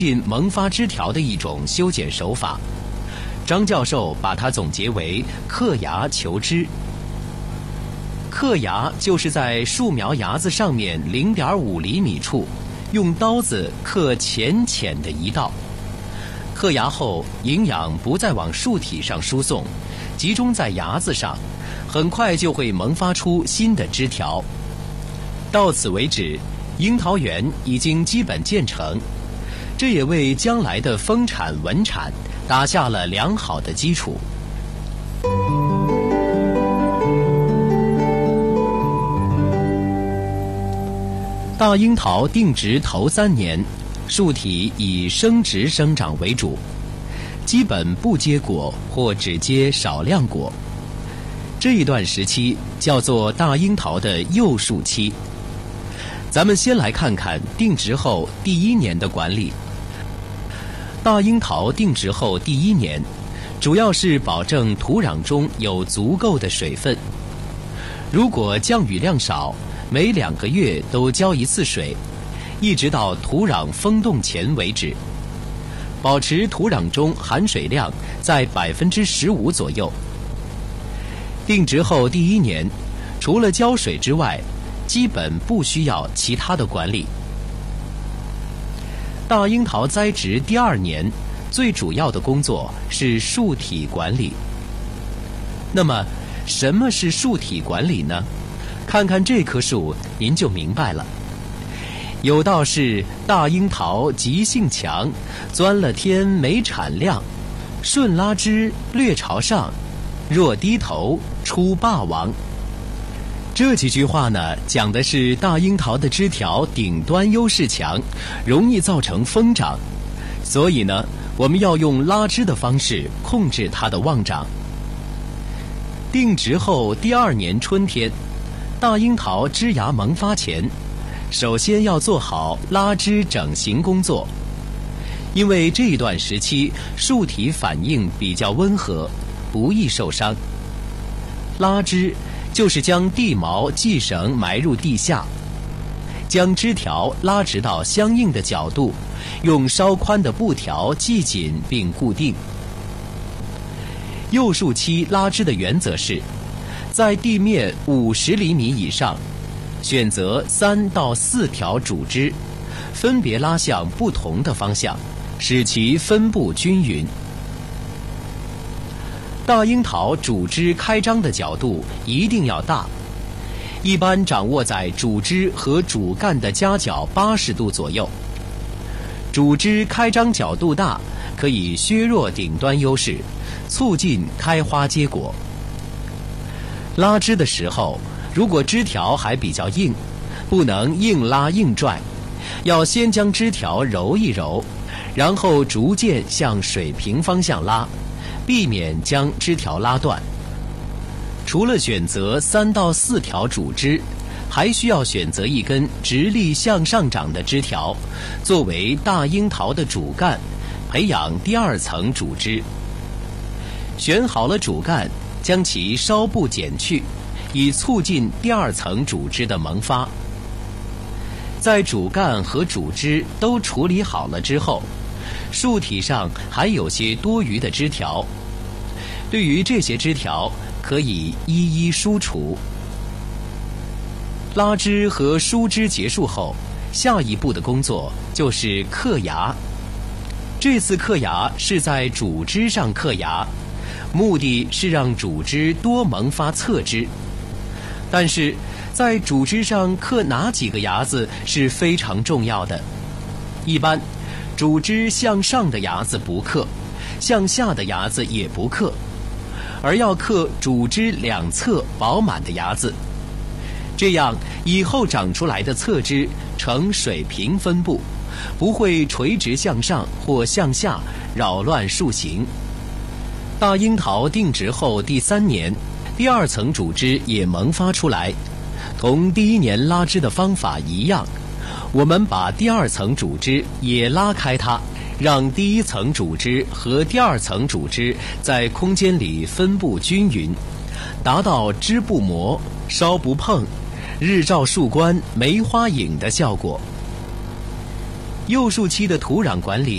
进萌发枝条的一种修剪手法。张教授把它总结为刻芽求枝。刻芽就是在树苗芽子上面0.5厘米处，用刀子刻浅浅的一道。刻芽后，营养不再往树体上输送，集中在芽子上，很快就会萌发出新的枝条。到此为止，樱桃园已经基本建成，这也为将来的丰产稳产打下了良好的基础。大樱桃定植头3年，树体以生殖生长为主，基本不结果或只结少量果。这一段时期叫做大樱桃的幼树期。咱们先来看看定植后第1年的管理。大樱桃定植后第1年，主要是保证土壤中有足够的水分。如果降雨量少，每2个月都浇1次水，一直到土壤封冻前为止，保持土壤中含水量在15%左右。定植后第1年，除了浇水之外，基本不需要其他的管理。大樱桃栽植第2年，最主要的工作是树体管理。那么，什么是树体管理呢？看看这棵树，您就明白了。有道是大樱桃急性强，钻了天没产量，顺拉枝略朝上，若低头出霸王。这几句话呢，讲的是大樱桃的枝条顶端优势强，容易造成疯长，所以呢，我们要用拉枝的方式控制它的旺长。定植后第2年春天，大樱桃枝芽萌发前，首先要做好拉枝整形工作，因为这一段时期树体反应比较温和，不易受伤。拉枝就是将地毛系绳埋入地下，将枝条拉直到相应的角度，用稍宽的布条系紧并固定。幼树期拉枝的原则是，在地面50厘米以上，选择3到4条主枝，分别拉向不同的方向，使其分布均匀。大樱桃主枝开张的角度一定要大，一般掌握在主枝和主干的夹角80度左右。主枝开张角度大，可以削弱顶端优势，促进开花结果。拉枝的时候，如果枝条还比较硬，不能硬拉硬拽，要先将枝条揉一揉，然后逐渐向水平方向拉，避免将枝条拉断。除了选择3到4条主枝，还需要选择一根直立向上长的枝条，作为大樱桃的主干，培养第2层主枝。选好了主干，将其稍布剪去，以促进第2层主枝的萌发。在主干和主枝都处理好了之后，树体上还有些多余的枝条，对于这些枝条可以一一疏除。拉枝和疏枝结束后，下一步的工作就是刻芽。这次刻芽是在主枝上刻芽，目的是让主枝多萌发侧枝。但是在主枝上刻哪几个芽子是非常重要的。一般主枝向上的芽子不刻，向下的芽子也不刻，而要刻主枝2侧饱满的芽子，这样以后长出来的侧枝呈水平分布，不会垂直向上或向下扰乱树形。大樱桃定植后第3年，第2层主枝也萌发出来，同第1年拉枝的方法一样，我们把第2层主枝也拉开它，让第1层主枝和第2层主枝在空间里分布均匀，达到枝不磨、稍不碰、日照树冠梅花影的效果。幼树期的土壤管理